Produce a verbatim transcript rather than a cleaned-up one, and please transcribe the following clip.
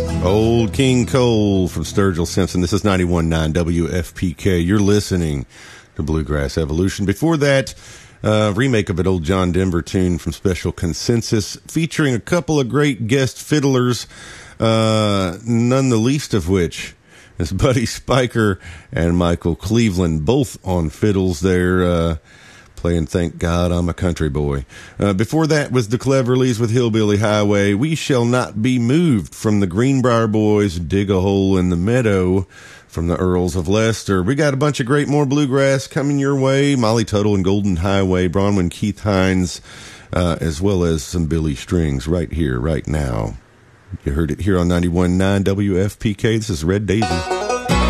Old King Cole from Sturgill Simpson. This is ninety-one point nine W F P K. You're listening to Bluegrass Evolution. Before that, uh, remake of an old John Denver tune from Special Consensus, featuring a couple of great guest fiddlers, uh, none the least of which is Buddy Spiker and Michael Cleveland, both on fiddles there, uh, playing Thank God I'm a Country Boy. Uh, before that was the Cleverleys with Hillbilly Highway. We Shall Not Be Moved from the Greenbrier Boys, Dig a Hole in the Meadow from the Earls of Leicester. We got a bunch of great more bluegrass coming your way. Molly Tuttle and Golden Highway, Bronwyn Keith Hines, uh, as well as some Billy Strings right here, right now. You heard it here on ninety-one point nine W F P K. This is Red Daisy.